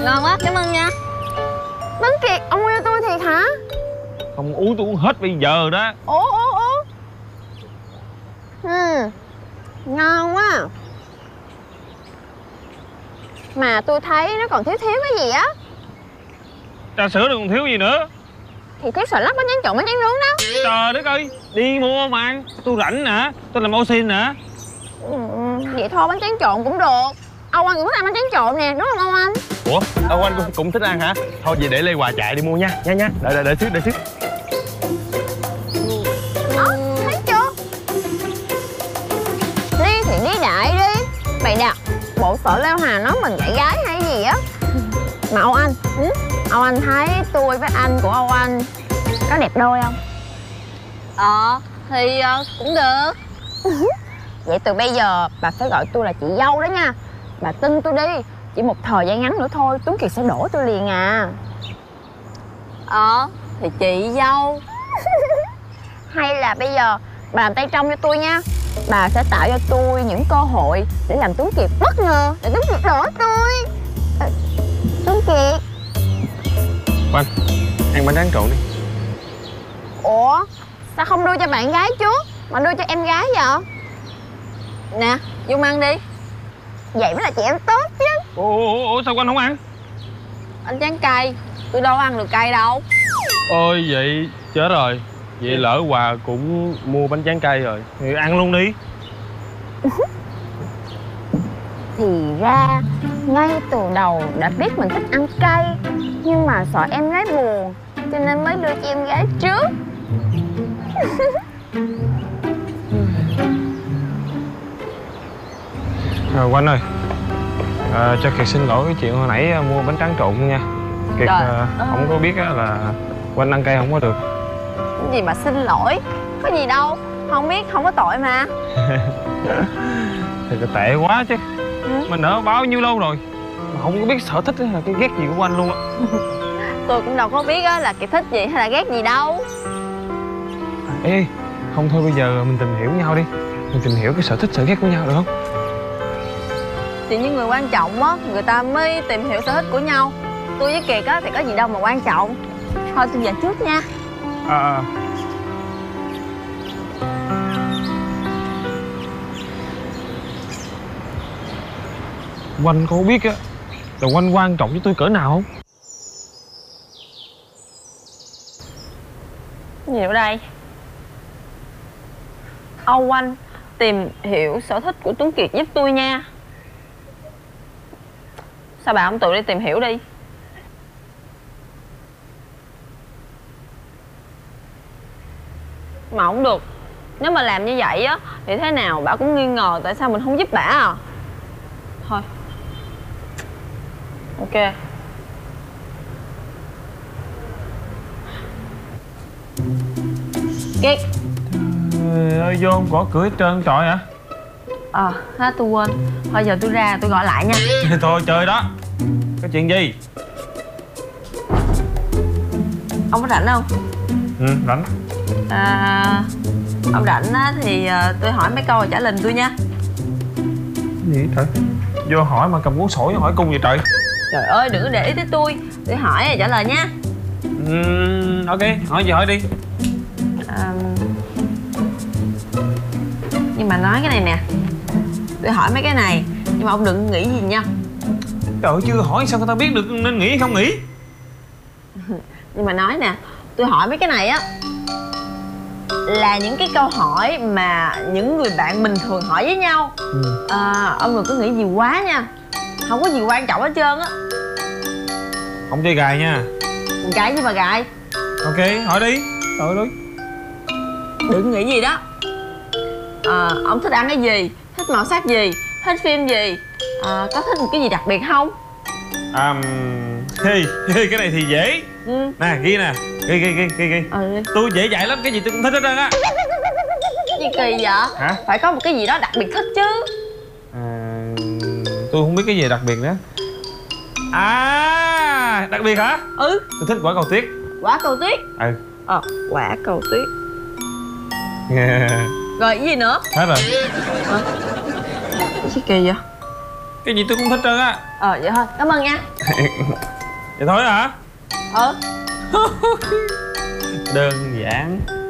Ngon quá, cảm ơn nha. Tuấn Kiệt, ông yêu tôi thiệt hả? Không uống tôi uống hết bây giờ đó. Ủa. Ngon quá. Mà tôi thấy nó còn thiếu cái gì á. Trà sữa đừng còn thiếu gì nữa. Thì thiếu xà lách, bánh tráng trộn, bánh tráng nướng đó. Trời đất ơi, đi mua mà. Tôi rảnh nè, tôi làm ô xin nè. Vậy thôi bánh tráng trộn cũng được. Âu Anh cũng thích ăn bánh tráng trộn nè, đúng không Âu Anh? Ủa, Âu Anh cũng thích ăn hả? Thôi về để Lê Hòa chạy đi mua nha. Đợi xíu. Thấy chưa? Đi thì đi đại đi. Bày đặt bộ sợ Lê Hòa nói mình dạy gái hay gì á. Mà Âu Anh, Âu Anh thấy tôi với anh của Âu Anh có đẹp đôi không? Thì cũng được. Vậy từ bây giờ bà phải gọi tôi là chị dâu đó nha. Bà tin tôi đi, chỉ một thời gian ngắn nữa thôi Tuấn Kiệt sẽ đổ tôi liền à. Thì chị dâu. Hay là bây giờ bà làm tay trong cho tôi nha. Bà sẽ tạo cho tôi những cơ hội để làm Tuấn Kiệt bất ngờ, để Tuấn Kiệt đổ tôi. Tuấn Kiệt. Anh, ăn bánh tráng trộn đi. Ủa, sao không đưa cho bạn gái trước mà đưa cho em gái vậy? Nè, Dung ăn đi. Vậy mới là chị em tốt chứ. Ủa sao anh không ăn? Anh chán cay, tôi đâu ăn được cay đâu. Ôi vậy chết rồi. Vậy lỡ Hòa cũng mua bánh tráng cay rồi. Thì ăn luôn đi. Thì ra ngay từ đầu đã biết mình thích ăn cay, nhưng mà sợ em gái buồn cho nên mới đưa cho em gái trước. Quanh ơi, cho Kiệt xin lỗi cái chuyện hồi nãy mua bánh tráng trộn nha. Kiệt không có biết là Quanh ăn cay không có được. Cái gì mà xin lỗi, có gì đâu. Không biết không có tội mà. Thì tệ quá chứ. Mình ở bao nhiêu lâu rồi mà không có biết sở thích hay là cái ghét gì của anh luôn á. Tôi cũng đâu có biết là Kiệt thích gì hay là ghét gì đâu. Ê, không thôi bây giờ mình tìm hiểu nhau đi. Mình tìm hiểu cái sở thích sở ghét của nhau được không? Chỉ những người quan trọng á, người ta mới tìm hiểu sở thích của nhau. Tôi với Kiệt á thì có gì đâu mà quan trọng. Thôi tôi về trước nha. Quanh có biết á là Quanh quan trọng với tôi cỡ nào không? Gì nữa đây? Âu Anh tìm hiểu sở thích của Tuấn Kiệt giúp tôi nha. Sao bà không tự đi tìm hiểu đi? Mà không được. Nếu mà làm như vậy á thì thế nào bà cũng nghi ngờ tại sao mình không giúp bà à. Thôi. Ok. Kiệt. Ơi vô không gõ cửa hết trơn trọi hả? Tôi quên. Thôi giờ tôi ra tôi gọi lại nha. Thôi chơi đó. Có chuyện gì? Ông có rảnh không? Rảnh. Ông rảnh á thì tôi hỏi mấy câu rồi trả lời tôi nha. Gì trời? Vô hỏi mà cầm cuốn sổ hỏi cung vậy trời. Trời ơi đừng có để ý tới tôi hỏi rồi trả lời nha. Ok, hỏi gì hỏi đi. Nhưng mà nói cái này nè, tôi hỏi mấy cái này nhưng mà ông đừng nghĩ gì nha. Trời ơi, chưa hỏi sao người ta biết được nên nghĩ hay không nghĩ. Nhưng mà nói nè, tôi hỏi mấy cái này á là những cái câu hỏi mà những người bạn bình thường hỏi với nhau. Ông đừng có nghĩ gì quá nha. Không có gì quan trọng hết trơn á. Không chơi gài nha. Gài gì mà gài. Ok, hỏi đi. Trời ơi. Đừng nghĩ gì đó. Ông thích ăn cái gì, thích màu sắc gì, thích phim gì, có thích một cái gì đặc biệt không? Cái này thì dễ. Nè, ghi nè. Ghi. Tôi dễ dạy lắm, cái gì tôi cũng thích hết trơn á. Cái gì kỳ vậy? Hả? Phải có một cái gì đó đặc biệt thích chứ. Tôi không biết cái gì đặc biệt nữa. Đặc biệt hả? Tôi thích quả cầu tuyết. Quả cầu tuyết. Quả cầu tuyết. Rồi cái gì nữa? Hết rồi. Cái kỳ vậy? Cái gì tôi cũng thích trơn á. Vậy thôi, cảm ơn nha. Vậy thôi hả? Ừ. Đơn giản.